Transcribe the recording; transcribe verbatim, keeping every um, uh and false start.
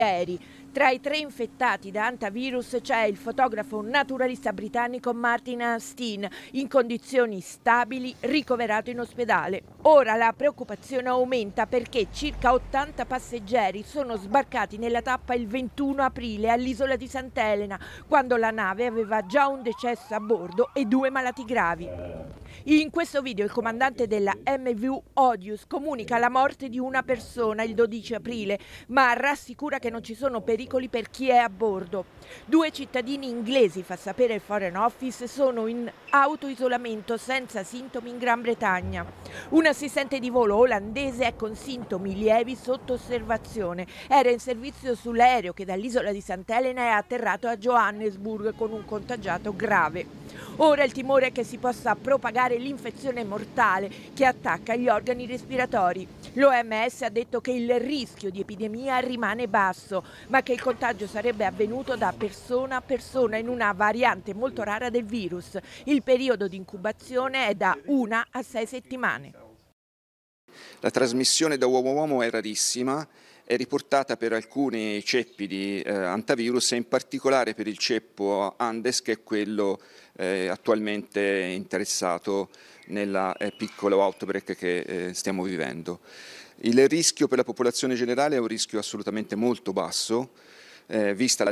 Ieri. Tra i tre infettati da hantavirus c'è il fotografo naturalista britannico Martin Astin, in condizioni stabili, ricoverato in ospedale. Ora la preoccupazione aumenta perché circa ottanta passeggeri sono sbarcati nella tappa il ventuno aprile all'isola di Sant'Elena, quando la nave aveva già un decesso a bordo e due malati gravi. In questo video il comandante della M V Odious comunica la morte di una persona il dodici aprile, ma rassicura che non ci sono pericoli per chi è a bordo. Due cittadini inglesi, fa sapere il Foreign Office, sono in autoisolamento senza sintomi in Gran Bretagna. Un assistente di volo olandese è con sintomi lievi sotto osservazione. Era in servizio sull'aereo che dall'isola di Sant'Elena è atterrato a Johannesburg con un contagiato grave. Ora il timore è che si possa propagare l'infezione mortale che attacca gli organi respiratori. L'O M S ha detto che il rischio di epidemia rimane basso, ma che il contagio sarebbe avvenuto da persona a persona in una variante molto rara del virus. Il periodo di incubazione è da una a sei settimane. La trasmissione da uomo a uomo è rarissima, è riportata per alcuni ceppi di eh, hantavirus e in particolare per il ceppo Andes, che è quello eh, attualmente interessato nella eh, piccolo outbreak che eh, stiamo vivendo. Il rischio per la popolazione generale è un rischio assolutamente molto basso, eh, vista la